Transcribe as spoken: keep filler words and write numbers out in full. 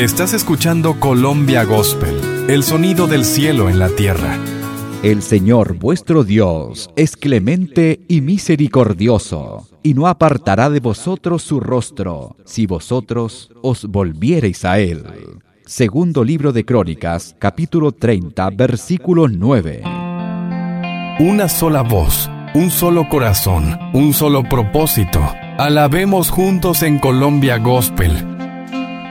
Estás escuchando Colombia Gospel, el sonido del cielo en la tierra. El Señor vuestro Dios es clemente y misericordioso, y no apartará de vosotros su rostro, si vosotros os volviereis a Él. Segundo libro de Crónicas, capítulo treinta, versículo nueve. Una sola voz, un solo corazón, un solo propósito. Alabemos juntos en Colombia Gospel,